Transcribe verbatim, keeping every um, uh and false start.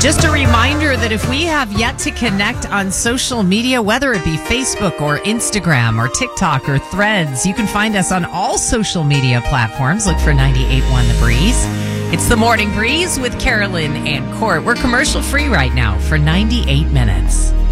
Just a reminder that if we have yet to connect on social media, whether it be Facebook or Instagram or TikTok or Threads, you can find us on all social media platforms. Look for ninety-eight point one The Breeze. It's the Morning Breeze with Carolyn and Court. We're commercial free right now for ninety-eight minutes.